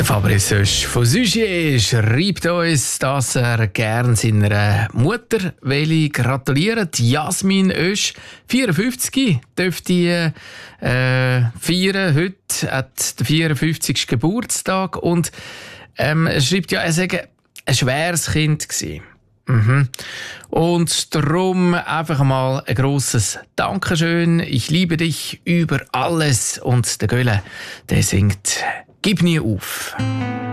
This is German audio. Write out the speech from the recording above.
Der Fabrice Sösch von Sugier schreibt uns, dass er gerne seiner Mutter gratulieren will. Jasmin Oesch, 54, dürfte feiern. Heute hat der 54. Geburtstag und er schreibt ja, er sei ein schweres Kind gewesen. Und darum einfach mal ein grosses Dankeschön. Ich liebe dich über alles. Und der Göhle, der singt «Gib nie auf».